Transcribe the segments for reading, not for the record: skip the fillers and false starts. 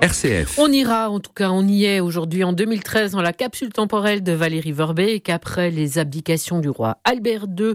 RCF. On ira, en tout cas, on y est aujourd'hui en 2013 dans la capsule temporelle de Valérie Verbeek après les abdications du roi Albert II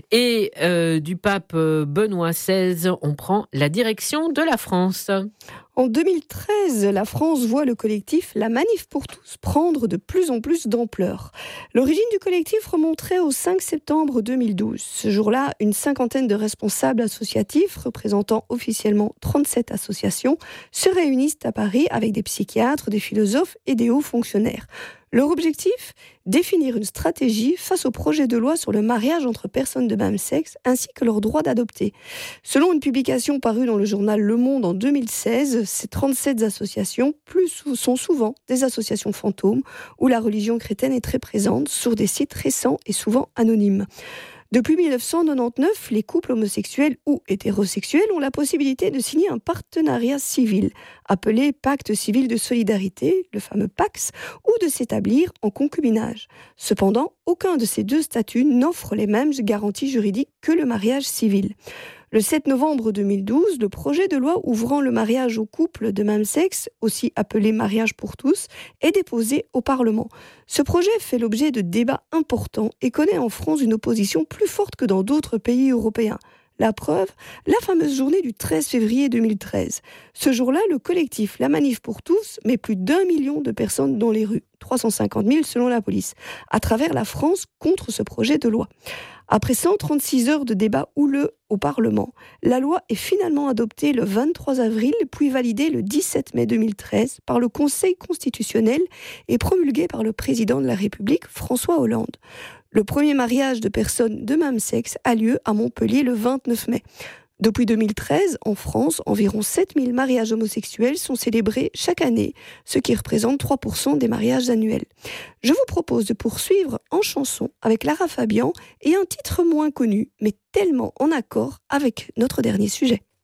et du pape Benoît XVI. On prend la direction de la France. En 2013, la France voit le collectif La Manif pour tous prendre de plus en plus d'ampleur. L'origine du collectif remonterait au 5 septembre 2012. Ce jour-là, une cinquantaine de responsables associatifs, représentant officiellement 37 associations, se réunissent à Paris avec des psychiatres, des philosophes et des hauts fonctionnaires. Leur objectif ? Définir une stratégie face au projet de loi sur le mariage entre personnes de même sexe ainsi que leur droit d'adopter. Selon une publication parue dans le journal Le Monde en 2016, ces 37 associations sont souvent des associations fantômes où la religion chrétienne est très présente sur des sites récents et souvent anonymes. Depuis 1999, les couples homosexuels ou hétérosexuels ont la possibilité de signer un partenariat civil, appelé Pacte civil de solidarité, le fameux PACS, ou de s'établir en concubinage. Cependant, aucun de ces deux statuts n'offre les mêmes garanties juridiques que le mariage civil. Le 7 novembre 2012, le projet de loi ouvrant le mariage aux couples de même sexe, aussi appelé mariage pour tous, est déposé au Parlement. Ce projet fait l'objet de débats importants et connaît en France une opposition plus forte que dans d'autres pays européens. La preuve, la fameuse journée du 13 février 2013. Ce jour-là, le collectif La Manif pour tous met plus d'1 million de personnes dans les rues, 350 000 selon la police, à travers la France contre ce projet de loi. Après 136 heures de débat houleux au Parlement, la loi est finalement adoptée le 23 avril, puis validée le 17 mai 2013 par le Conseil constitutionnel et promulguée par le président de la République, François Hollande. Le premier mariage de personnes de même sexe a lieu à Montpellier le 29 mai. Depuis 2013, en France, environ 7000 mariages homosexuels sont célébrés chaque année, ce qui représente 3% des mariages annuels. Je vous propose de poursuivre en chanson avec Lara Fabian et un titre moins connu, mais tellement en accord avec notre dernier sujet.